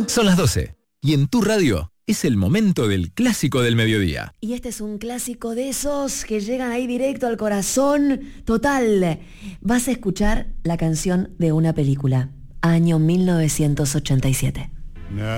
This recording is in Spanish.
Son las 12 y en tu radio es el momento del clásico del mediodía. Y este es un clásico de esos que llegan ahí directo al corazón. Total. Vas a escuchar la canción de una película. Año 1987.